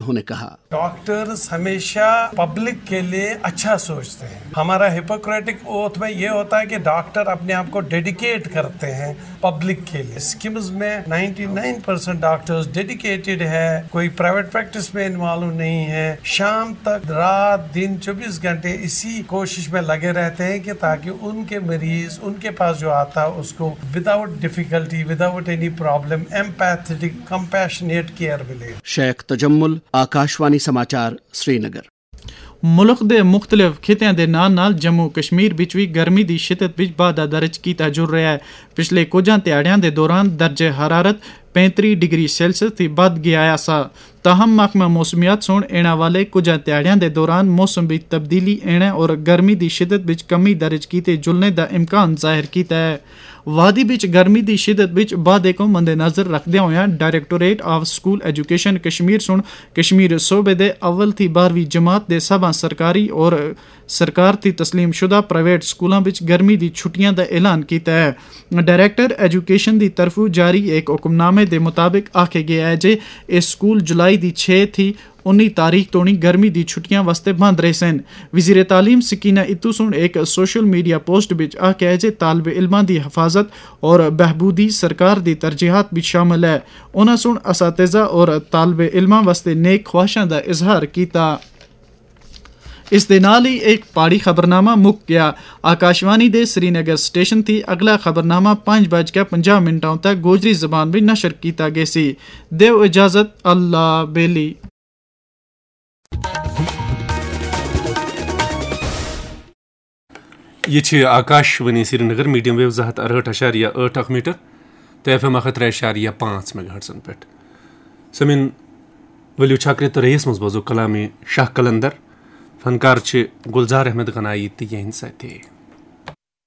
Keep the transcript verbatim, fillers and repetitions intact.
انہوں نے کہا ڈاکٹرز ہمیشہ پبلک کے لیے اچھا سوچتے ہیں. ہمارا ہپوکریٹک اوتھ میں یہ ہوتا ہے کہ ڈاکٹر اپنے آپ کو ڈیڈیکیٹ کرتے ہیں پبلک کے لیے. اسکمز میں ninety nine percent doctors dedicated ہے, کوئی پرائیویٹ پریکٹس میں انوالو نہیں ہے. شام تک رات دن چوبیس گھنٹے اسی کوشش میں لگے رہتے ہیں کہ تاکہ ان کے مریض ان کے پاس جو آتا ہے اس کو without difficulty without any problem empathetic compassionate care ملے. شیخ تجمل, آکاشوانی سماچار, سری نگر. ملک دے مختلف خطیاں دے نال نال جموں کشمیر وچ وی گرمی دی شدت وچ واਧਾ درج کیتا جا رہا ہے. پچھلے کچھ دیہڑیاں دے دوران درجہ حرارت پینتری ڈگری سیلسیس تھی بد گیا آیا سا. تاہم محکمہ موسمیات سن اینا والے کچھ دیہڑیاں دے دوران موسم وچ تبدیلی اینا اور گرمی دی شدت وچ کمی درج کیتے جلنے دا امکان ظاہر کیتا ہے. وادی وچ گرمی دی شدت وچ واਧے کو مد نظر رکھدے ہوئے directorate of school education Kashmir سن کشمیر صوبے دے اول تھی بارہویں جماعت دے سبھا سرکاری اور سرکار تھی تسلیم شدہ پرائیویٹ سکولاں وچ گرمی دی چھٹیاں دا اعلان کیتا ہے. ڈائریکٹر ایجوکیشن دی طرفوں جاری ایک حکم نامے دے مطابق آکھے گیا ہے جے اے سکول جولائی دی چھ تھی انی تاریخ تونی گرمی دی چھٹیاں واسطے بند رہے سن. وزیر تعلیم سکینہ اتو سن ایک سوشل میڈیا پوسٹ وچ آکھیا ہے جے طالب علماں دی حفاظت اور بہبودی سرکار دی ترجیحات بھی شامل ہے. انہاں سن اساتذہ اور طالب علماں واسطے نیک خواہشاں دا اظہار کیتا. اس دے نال ہی ایک پہاڑی خبرنامہ مک گیا. آکاشوانی دے سری نگر سٹیشن تھی اگلا خبرنامہ پانچ بج کے پنجا منٹوں تک گوجری زبان بھی نشر کیتا گیا سی. دیو اجازت, اللہ بیلی. یہ آکاشوانی سری نگر میڈیم ویو زہت ارہٹ اشاریہ ٲٹھ اکھ میٹر تو ایف ایم اکھ ترے اشاریہ پانچ میگا ہرٹزن پہ. سمن ولو چھکرِ تو ریس مز بوزو کلامی شاہ کلندر. فنکار گلزار احمد غنائی تہ یہند ساتھی.